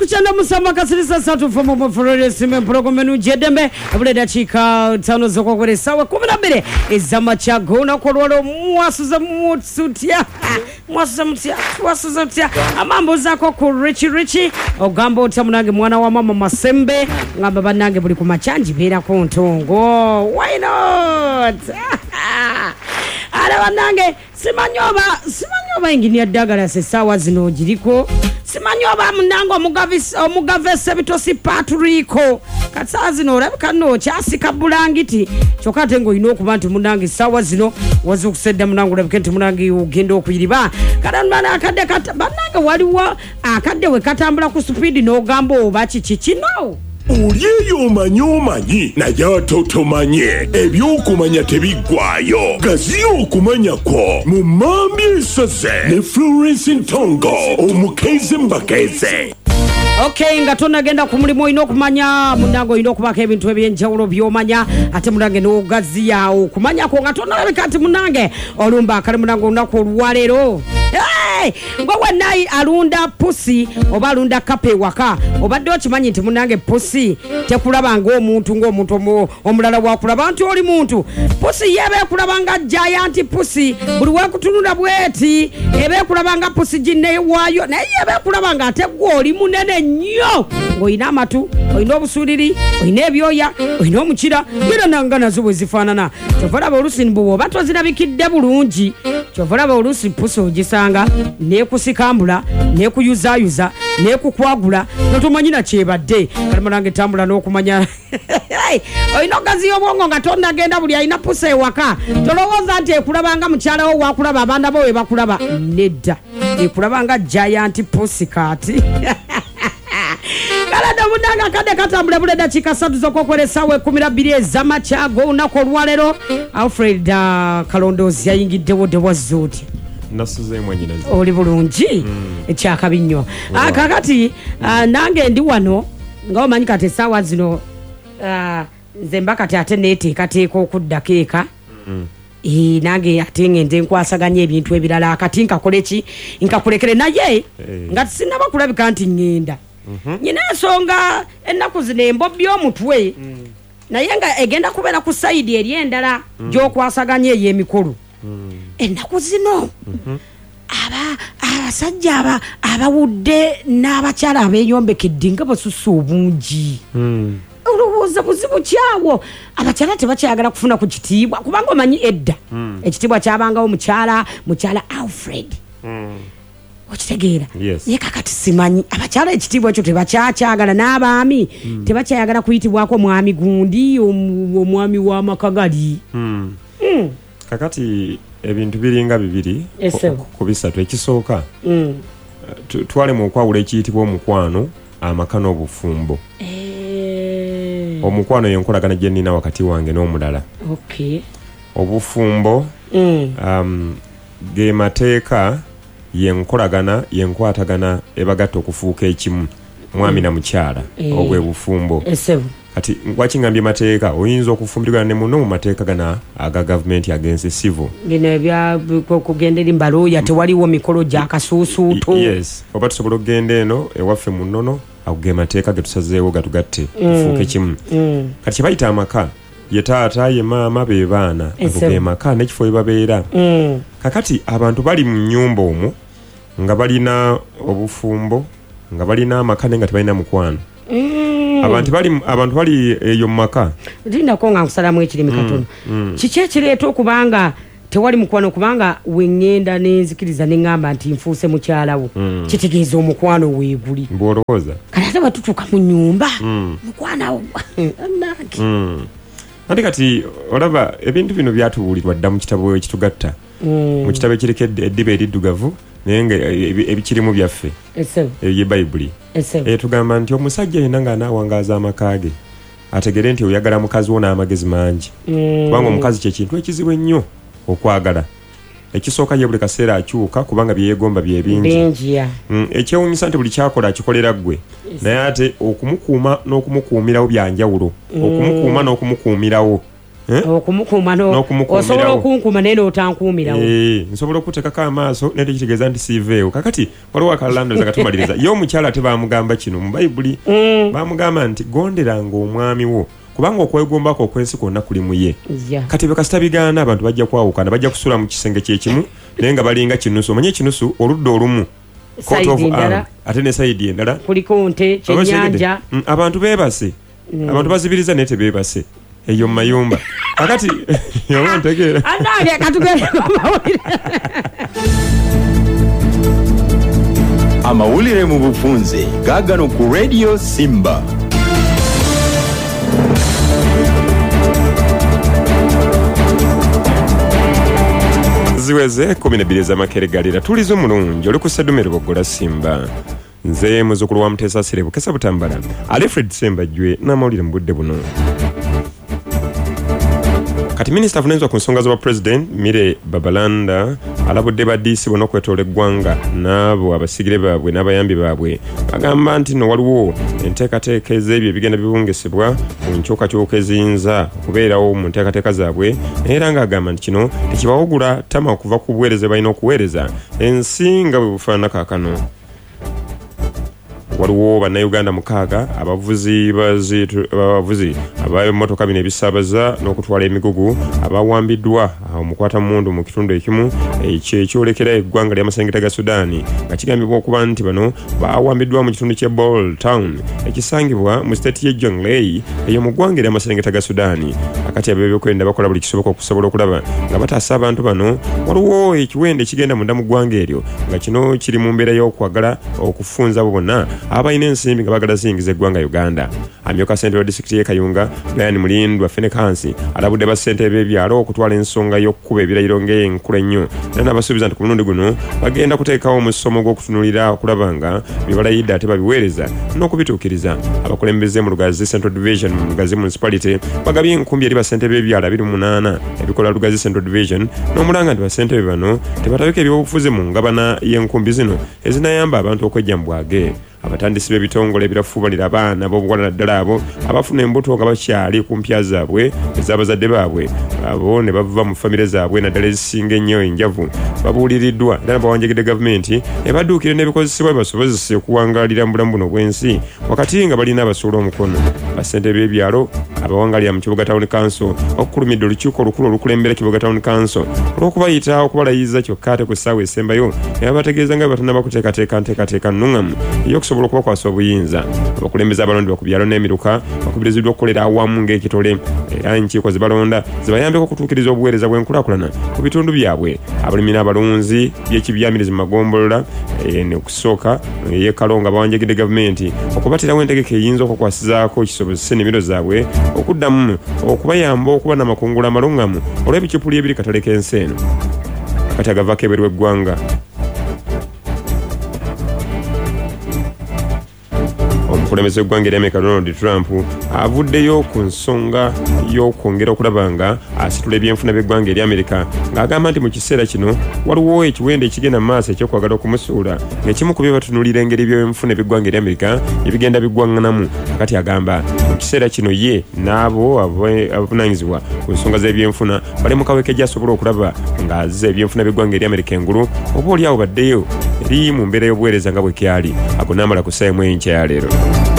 Chanda musama kasirisa satu fomo mfurere sime programu jedembe abule dakika 5 zoko kwere sawa 12 ezama chago na kolwalo mwasuza mutsutia mwasuza mutsia mwasuza mutsia amambo zako ku Richie ogambo tamunange mwana wa mama Masembe ngamba banange buli ku machanji bera ku ntongo why not ala banange simanyoba ingini dagala se sawa zino jiriko simanyoba munango omugavese bitosi Patrico katsazi no rabika no kyasika bulangiti chokate ngo ino kubantu munange sawa zino wazukusedda munango rabika nti munange ugenda okuyiriba kadamana akadde banange waliwo akadde we katambula ku speed no gambo obachi kikino Uliyo omanyi naye totomanye ebyokumanya tebiggwayo gaziyo okumanya ko mu mambi esaze ne Florence Ntongo omukeze mbakeze. Okay, ngatona genda ku mulimo ino kumanya munango ino kubaka ebintu ebyenjawulo byomanya ate munange no gazi yawo kumanya ko ngatona labikati munange olumba kale munango unako olwalero ngwa nayi alunda pusi oba alunda kape waka obadde okimanyi nti munange pusi tekulaba ng'omuntu omulala wakulaba nti oli muntu pusi yebe kulaba nga giant pusi buli wakutunula bweti ebe kulaba nga pusi jinne wayo naye yebe kulaba nga ate gwoli munene nnyo ng'oyina amatu oyina obusuliri oyina ebyoya oyina omukira era nanga nazo bwe zifaanana kyovalaba olusi mbuwo oba tozirabikidde bulungi kyovalaba olusi pusi ogisanga nekusikambula nekuyuzayuza nekukwagula notomanyina kyebadde kale mulange tambula n'okumanya oyina gazi y'obwongo nga tonda genda buli ayina pusi ewaka tolowooza nti ekulabanga mukyalawo wakulaba abaana bo we bakulaba nedda ekulabanga giant pusi kati Kalada munanga kade katambule bule dakika 3 zokokwelesa we 12 ezamachago unako olwalero Alfred Kalondozi yayingiddewo de wazuti nasuze mwanyinazi oli bulungi ekyakabinyo kakati nange ndi wano nga omanyi kati sawa zino nze mbakati ate neteekateeka okuddakeeka nange ate ngende nkwasaganya ebintu ebirala akati nkakoleki nkakulekere naye nga sinaba kulabika nti ngenda nyina ensonga ennaku zino embobbi omutwe naye nga egenda kubeera ku sayidi eri endala gy'okwasaganya ey'emikolo ennaku zino abasajja abawudde n'abakyala abeeyombekedde nga basusa obungi olowooza buzibu kyawo abakyala tebakyagala kufuna ku kitiibwa kubanga omanyi edda ekitiibwa kyabangawo mukyala Alfred okitegeera ye kakati simanyi abakyala ekitiibwa ekyo tebakyakyagala n'abaami tebakyayagala kuyitibwako mwami gundi omwami w'amakagali kakati ebintu biringa bibiri ku bisatu ekisooka twalema okwawula ekiyitibwa omukwano amaka n'obufumbo omukwano yenkolagana gye nnina wakati wange n'omulala obufumbo ge mateeka yenkwatagana ebagatta okufuuka ekimu mwami na mukyala obwe bufumbo kati wakingambye mateeka oyinza okufumbirwa ne muno mu mateeka gana aga government against civil bino ebya kugendera mbaloya tewaliwo mikolo gya kasuusuuto oba tusobola okugenda eno ewaffe mu nnono ago mateeka getusazeewo gatugatte kufuuka ekimu kati kyebayita amaka ye taata ye maama be baana ago maka n'ekifo we babeera kakati abantu bali mu nnyumba omwo nga balina obufumbo nga balina amaka nga tebalina mukwano abantu bali eyo mu maka ndinako nga nkusalamu ekirimi katono kiki ekireeta okubanga tewali mukwano kubanga wengenda nenzikiriza neŋŋamba nti nfuuse mukyalawo kitegeeza omukwano weeguli bw'olowooza kati ate batutuuka mu nnyumba mukwanawo ate kati olaba ebintu bino byatubuulirwa dda mu kitabo ekitugatta mu kitabo ekiriko eddiba eriddugavu naye nga ebikirimu byaffe ye bayibuli tugamba nti omusajja yena ng'anaawangaaza amaka ge ategere nti oyagala mukazi wo n'amagezi mangi kubanga omukazi kyekintu ekizibu ennyo okwagala ekisooka ye buli kaseera akyuka kubanga byeyegomba byebingi ekyewuunyisa nti buli kyakola akikolera ggwe naye ate okumukuuma n'okumukuumirawo byanjawulo okumukuuma n'okumukuumirawo okumukuuma osobola okunkuuma naye n'otankuumirawo nsobola okuteekako amaaso naye tekitegeeza nti siiveewo kakati waliwo akalandoza katumaliriza ye omukyala ate baamugamba kino mu bayibuli baamugamba nti gonderanga omwami wo kubanga okwegombako okwensi kwonna kuli mu ye kati bwe kasita bigaana abantu bajja kwawukana bajja kusula mu kisenge kyekimu naye nga balinga kinusu omanye ekinusu oludda olumu ate ne sayidi endala kuliko nte kyenyanja abantu beebase abantu bazibiriza naye tebeebase eyo mu mayumba kakati yoba ntegeera amawulire mu bufunze gaagano ku Radio Simba. ziweze 12 z'amakeregalira tulizo mulungi oli ku Sedumere Boggola Simba nze muzukulu wa Mutesa Sirebu Kesa Butambala Alfred Sembajwe n'amawulire mu budde buno. Kati minisita afunenzwa ku nsonga z'obwa president Mire Babalanda alabudde baddiisi bonna okwetoola eggwanga n'abo abasigire baabwe n'abayambi baabwe bagamba nti no waliwo enteekateeka ez'ebyo ebigenda bibungesebwa ku nkyukakyuka eziyinza okubeerawo mu nteekateeka zaabwe era ng'agamba nti kino tekibawugula tama okuva ku buweereza balina okuweereza ensi nga bwe bufaanana kaakano. Waliwo bannayuganda 6 abavuzi ab'emmotoka bino ebisaabaza n'okutwala emigugu abawambiddwa omukwatamundu mu kitundu ekimu ekyolekera eggwanga ly'amaserengeta ga Sudaani nga kigambibwa okuba nti bano bawambiddwa mu kitundu ky'e Bol Town ekisangibwa mu state y'e Jonglei eyo mu ggwanga ly'amaserengeta ga Sudaani. Akati ab'ebyokwerinda bakola buli kisoboka okusobola okulaba nga bataasa abantu bano. Waliwo ekiwende ekigenda munda mu ggwanga eryo nga kino kiri mu mbeera y'okwagala okufunza abo bonna abalina ensimbi nga bagala zingiza eggwanga Uganda. Amyuka ssentebe wa disitulikiti y'e Kayunga Brian Mulindwa Fenekansi alabudde bassentebe b'ebyalo okutwala ensonga y'okukuba ebirayiro ng'enkulu ennyo era n'abasuubiza nti ku mulundi guno bagenda kuteekawo omusomo gw'okutunuulira okulaba nga bibalayidde ate babiweereza n'okubituukiriza. Abakulembeze mu Lugazi Central Division mu Lugazi Municipality bagabye enkumbi eri bassentebe b'ebyalo 28 ebikola Lugazi Central Division n'omulanga nti bassentebe bano tebatabika ebyobufuzi mu ngabana y'enkumbi zino ezinayamba abantu okwejja mu bwage. Abatandisi b'ebitongole ebirafuubalira abaana b'obuwala naddala abo abafuna embuto nga bakyali ku mpya zaabwe ez'abazadde baabwe abo ne bava mu famire zaabwe naddala ezisinga ennyo enjavu babuuliriddwa era bawanjagidde gavumenti ebadduukire n'ebikozesebwa basobozese okuwangaalira mu bulamu buno bw'ensi wakati nga balina abasuula omukono. Bassentebe b'ebyalo abawangalira mu Kibuga Town Council okukulumidde olukiiko olukulu olukulembera Kibuga Town Council olw'okubayita okubalayiza kyokka ate ku ssaawa esembayo ne babategeeza nga batanaba kuteekateeka nteekateeka nnungamu okusobola okubakwasa obuyinza. Abakulembeze abalonde ku byalo n'emiruka bakubiriziddwa okukolera awamu ng'ekitole era enkiiko zibalonda zibayambeko okutuukiriza obuweereza bw'enkulaakulana ku bitundu byabwe. Abalimi n'abalunzi by'ekibyamirizi mu magombolola nekusooka y'e Kalonga bawanjagidde gavumenti okubaterawo entegeka eyinza okukwasizaako kisobozese ennimiro zaabwe okuddamu okubayamba okuba n'amakungula amalungamu olw'ebicupuli ebiri katale k'ensi eno. Akati agavaako ebweru w'eggwanga omukulembeze w'eggwanga ery'America Donald Trump avuddeyo ku nsonga y'okwongera okulaba nga asitula ebyenfuna by'eggwanga ery'America ng'agamba nti mu kiseera kino waliwo ekiwende ekigenda mu maaso ekyokwagala okumusuula ng'ekimu ku bye batunuulira engeri by'enfuna by'eggwanga ery'America ebigenda biggwaŋŋanamu. Kati agamba mu kiseera kino ye n'abo abavunaanyizibwa ku nsonga z'ebyenfuna bali mu kaweekejja asobola okulaba ng'azza ebyenfuna by'eggwanga ery'America engulu oba oli awo baddeyo eri mu mbeera y'obuweereza nga bwe kyali. Ago n'amala ku ssaawa emu enkya ya leero.